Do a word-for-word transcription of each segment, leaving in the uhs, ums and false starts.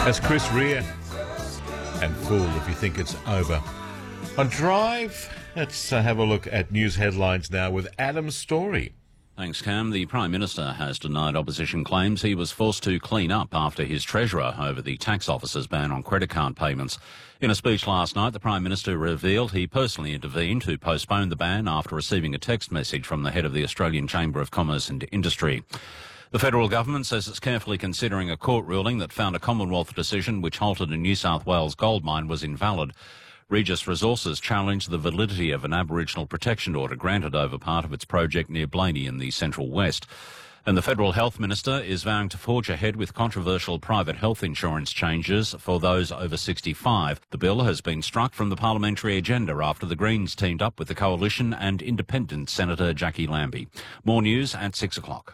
That's Chris Rea and Fool If You Think It's Over. On Drive, let's uh, have a look at news headlines now with Adam Story. Thanks, Cam. The Prime Minister has denied opposition claims he was forced to clean up after his treasurer over the tax officer's ban on credit card payments. In a speech last night, the Prime Minister revealed he personally intervened to postpone the ban after receiving a text message from the head of the Australian Chamber of Commerce and Industry. The federal government says it's carefully considering a court ruling that found a Commonwealth decision which halted a New South Wales gold mine was invalid. Regis Resources challenged the validity of an Aboriginal protection order granted over part of its project near Blaney in the Central West. And the Federal Health Minister is vowing to forge ahead with controversial private health insurance changes for those over sixty-five. The bill has been struck from the parliamentary agenda after the Greens teamed up with the Coalition and Independent Senator Jackie Lambie. More news at six o'clock.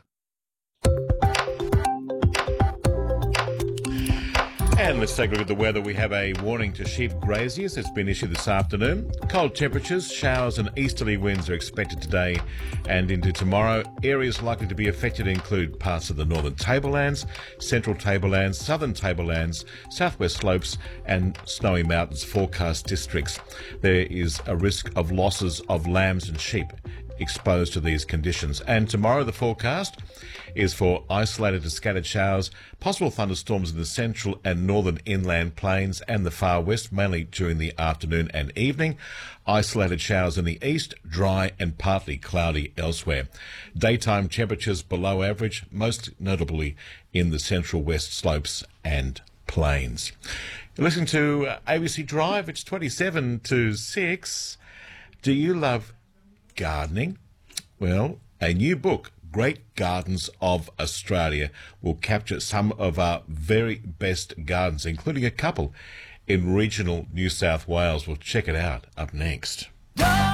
And let's take a look at the weather. We have a warning to sheep graziers. It's been issued this afternoon. Cold temperatures, showers and easterly winds are expected today and into tomorrow. Areas likely to be affected include parts of the northern tablelands, central tablelands, southern tablelands, southwest slopes and snowy mountains forecast districts. There is a risk of losses of lambs and sheep exposed to these conditions. And tomorrow the forecast is for isolated to scattered showers, possible thunderstorms in the central and northern inland plains and the far west, mainly during the afternoon and evening. Isolated showers in the east, dry and partly cloudy elsewhere. Daytime temperatures below average, most notably in the central west slopes and plains. You're listening to uh, A B C Drive. It's twenty-seven to six. Do you love gardening? Well, a new book, Great Gardens of Australia, will capture some of our very best gardens, including a couple in regional New South Wales. We'll check it out up next.